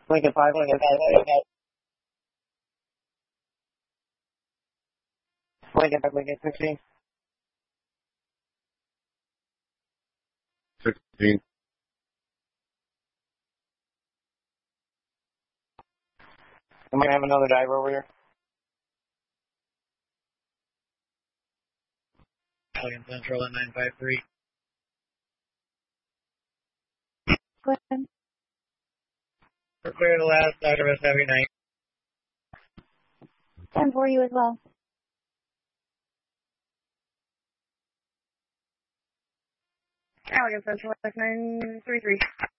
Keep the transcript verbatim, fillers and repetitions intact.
Lincoln five, Lincoln five, Lincoln five. Lincoln five, Lincoln sixteen. sixteen. I'm going to have another diver over here. Lincoln Central at nine five three. Clinton. We're clear the last. Doctor Rest, have a good night. ten for you as well. Allegan Central, nine three three.